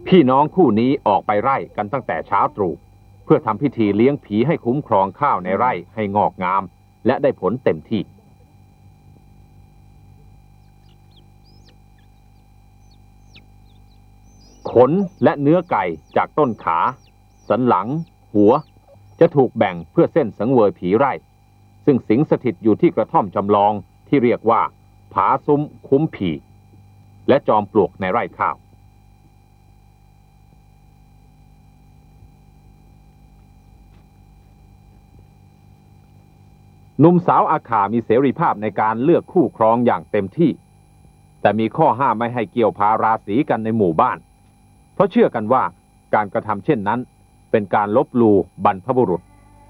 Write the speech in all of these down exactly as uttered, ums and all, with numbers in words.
พี่น้องคู่นี้ออกไปไร่กันตั้งแต่เช้าตรู่เพื่อทำพิธีเลี้ยงผีให้คุ้มครองข้าวในไร่ให้งอกงามและได้ผลเต็มที่ขนและเนื้อไก่จากต้นขาสันหลังหัวจะถูกแบ่งเพื่อเส้นสังเวยผีไร่ซึ่งสิงสถิตอยู่ที่กระท่อมจำลองที่เรียกว่าผาซุ้มคุ้มผีและจอมปลวกในไร่ข้าวหนุ่มสาวอาขามีเสรีภาพในการเลือกคู่ครองอย่างเต็มที่แต่มีข้อห้ามไม่ให้เกี่ยวพาราศีกันในหมู่บ้านเพราะเชื่อกันว่าการกระทำเช่นนั้นเป็นการลบหลู่บรรพบุรุษ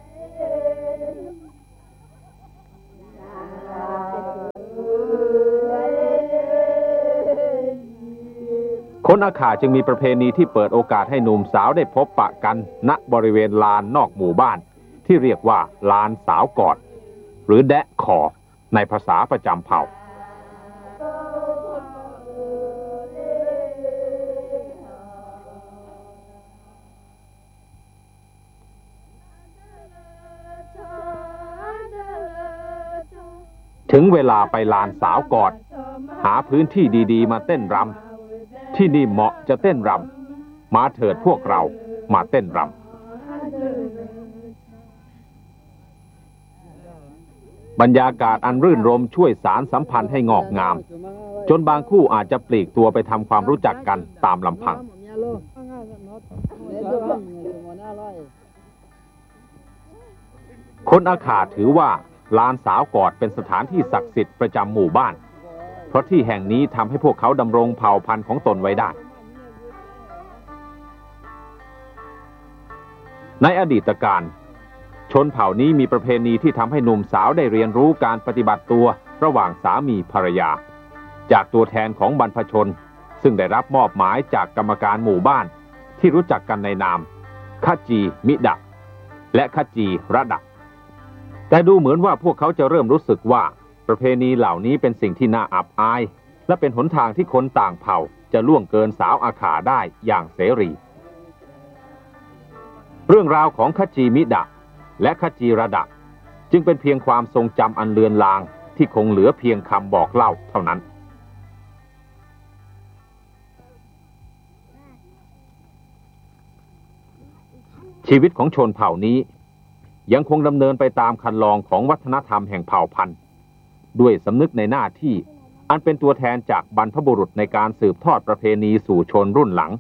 คนอาขาจึงมีประเพณีที่เปิดโอกาสให้หนุ่มสาวได้พบปะกันณบริเวณลานนอกหมู่บ้านที่เรียกว่าลานสาวกอดหรือแดะคอในภาษาประจำเผ่าถึงเวลาไปลานสาวกอดหาพื้นที่ดีๆมาเต้นรำที่นี่เหมาะจะเต้นรำมาเถิดพวกเรามาเต้นรำบรรยากาศอันรื่นรมช่วยสารสัมพันธ์ให้งอกงามจนบางคู่อาจจะปลีกตัวไปทำความรู้จักกันตามลำพังคนอาขาถือว่าลานสาวกอดเป็นสถานที่ศักดิ์สิทธิ์ประจำหมู่บ้านเพราะที่แห่งนี้ทำให้พวกเขาดำรงเผ่าพันธุ์ของตนไว้ได้ในอดีตการชนเผ่านี้มีประเพณีที่ทำให้หนุ่มสาวได้เรียนรู้การปฏิบัติตัวระหว่างสามีภรรยาจากตัวแทนของบรรพชนซึ่งได้รับมอบหมายจากกรรมการหมู่บ้านที่รู้จักกันในนามขจีมิดะและขจีระดะแต่ดูเหมือนว่าพวกเขาจะเริ่มรู้สึกว่าประเพณีเหล่านี้เป็นสิ่งที่น่าอับอายและเป็นหนทางที่คนต่างเผ่าจะล่วงเกินสาวอาขาได้อย่างเสรีเรื่องราวของขจีมิดะและขจีระดะจึงเป็นเพียงความทรงจำอันเลือนลางที่คงเหลือเพียงคำบอกเล่าเท่านั้นชีวิตของชนเผ่านี้ยังคงดำเนินไปตามคันลองของวัฒนธรรมแห่งเผ่าพันธุ์ด้วยสำนึกในหน้าที่อันเป็นตัวแทนจากบรรพบุรุษในการสืบทอดประเพณีสู่ชนรุ่นหลัง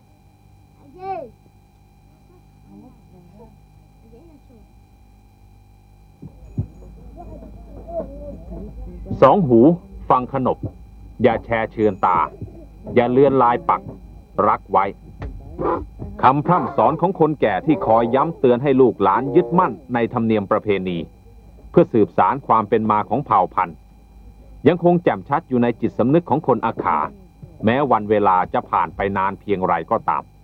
สองหูฟังขนบอย่าแชร์เชือนตาอย่าเลือนลายปักรักไว้คำพร่ำสอนของคนแก่ที่คอยย้ำเตือนให้ลูกหลานยึดมั่นในธรรมเนียมประเพณีเพื่อสืบสานความเป็นมาของเผ่าพันธุ์ยังคงแจ่มชัดอยู่ในจิตสำนึกของคนอาขาแม้วันเวลาจะผ่านไปนานเพียงไรก็ตาม